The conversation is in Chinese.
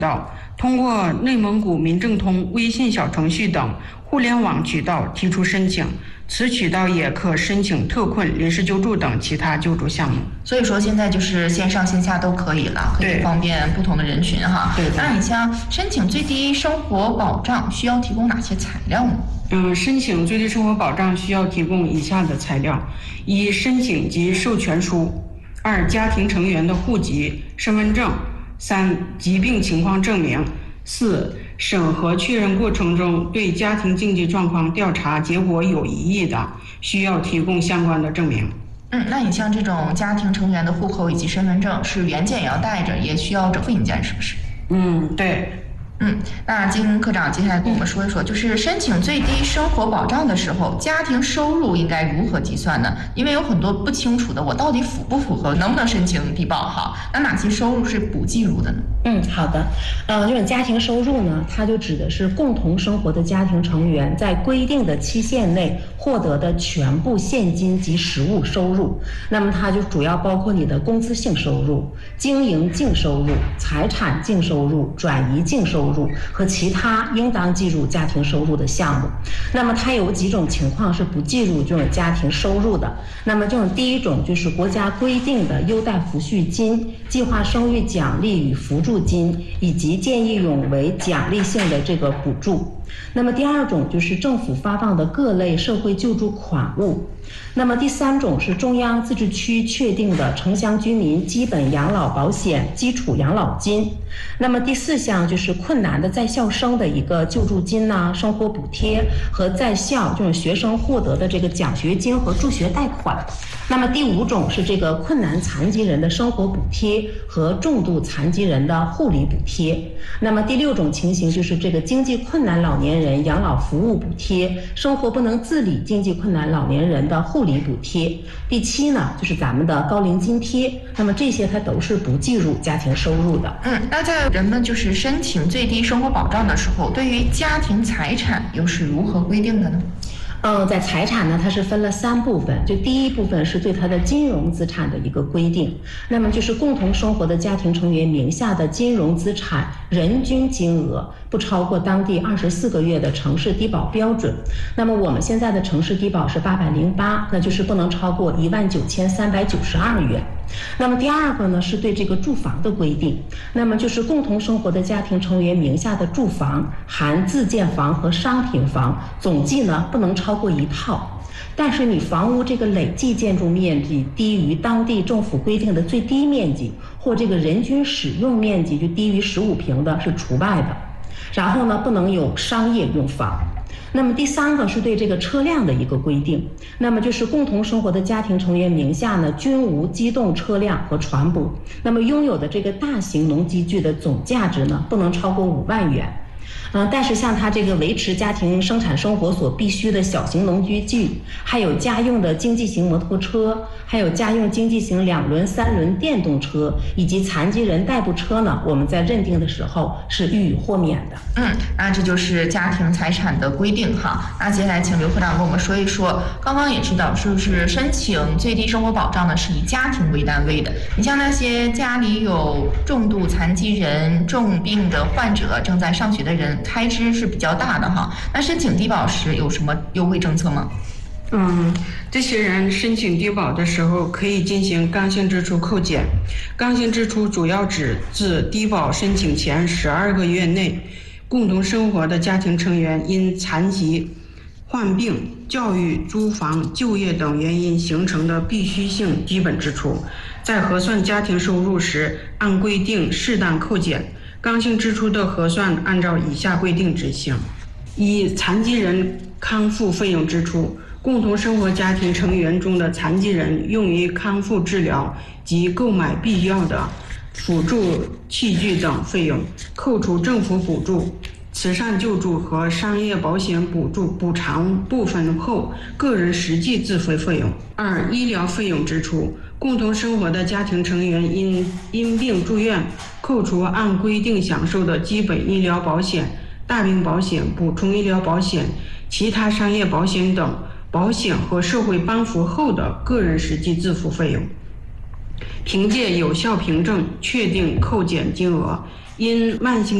通过内蒙古民政通微信小程序等互联网渠道提出申请，此渠道也可申请特困、临时救助等其他救助项目。 所以说现在就是线上线下都可以了，可以方便不同的人群哈。 对。 那你像申请最低生活保障需要提供哪些材料呢？ 申请最低生活保障需要提供以下的材料：一、申请及授权书；二、家庭成员的户籍、身份证；三、疾病情况证明；四、审核确认过程中对家庭经济状况调查结果有异议的，需要提供相关的证明。 那你像这种家庭成员的户口以及身份证是原件也要带着，也需要整复印件，是不是？ 对。 那金科长接下来跟我们说一说，就是申请最低生活保障的时候，家庭收入应该如何计算呢？因为有很多不清楚的，我到底符不符合，能不能申请低保哈？那哪些收入是不计入的呢？ 好的，这种家庭收入呢，它就指的是共同生活的家庭成员在规定的期限内获得的全部现金及实物收入。那么它就主要包括你的工资性收入、经营净收入、财产净收入、转移净收入和其他应当计入家庭收入的项目。那么它有几种情况是不计入这种家庭收入的。那么这种第一种就是国家规定的优待抚恤金、计划生育奖励与扶助金以及见义勇为奖励性的这个补助。那么第二种就是政府发放的各类社会救助款物。那么第三种是中央自治区确定的城乡居民基本养老保险基础养老金。那么第四项就是困难的在校生的一个救助金生活补贴和在校这种学生获得的这个奖学金和助学贷款。那么第五种是这个困难残疾人的生活补贴和重度残疾人的护理补贴。那么第六种情形就是这个经济困难老年人养老服务补贴、生活不能自理经济困难老年人的护理补贴。第七呢，就是咱们的高龄津贴。那么这些它都是不计入家庭收入的。 那在人们就是申请最低生活保障的时候，对于家庭财产又是如何规定的呢？ 在财产呢，它是分了3部分。就第一部分是对它的金融资产的一个规定，那么就是共同生活的家庭成员名下的金融资产人均金额不超过当地24个月的城市低保标准。那么我们现在的城市低保是808，那就是不能超过19392元。那么第二个呢，是对这个住房的规定，那么就是共同生活的家庭成员名下的住房含自建房和商品房总计呢不能超过1套，但是你房屋这个累计建筑面积低于当地政府规定的最低面积，或这个人均使用面积就低于15平的是除外的。然后呢，不能有商业用房。那么第三个是对这个车辆的一个规定，那么就是共同生活的家庭成员名下呢均无机动车辆和船舶，那么拥有的这个大型农机具的总价值呢不能超过5万元。但是像它这个维持家庭生产生活所必须的小型农机具，还有家用的经济型摩托车，还有家用经济型2轮、3轮电动车以及残疾人代步车呢，我们在认定的时候是予以豁免的。 那这就是家庭财产的规定哈。那接下来请刘科长跟我们说一说，刚刚也知道是不是申请最低生活保障呢是以家庭为单位的。你像那些家里有重度残疾人、重病的患者、正在上学的人，开支是比较大的哈。那申请低保时有什么优惠政策吗？ 这些人申请低保的时候可以进行刚性支出扣减。刚性支出主要指自低保申请前12个月内，共同生活的家庭成员因残疾、患病、教育、租房、就业等原因形成的必须性基本支出，在核算家庭收入时按规定适当扣减。刚性支出的核算按照以下规定执行：一、残疾人康复费用支出，共同生活家庭成员中的残疾人用于康复治疗及购买必要的辅助器具等费用，扣除政府补助、慈善救助和商业保险补助补偿部分后个人实际自费费用。二、医疗费用支出，共同生活的家庭成员因病住院，扣除按规定享受的基本医疗保险、大病保险、补充医疗保险、其他商业保险等保险和社会帮扶后的个人实际自付费用。凭借有效凭证确定扣减金额， 因慢性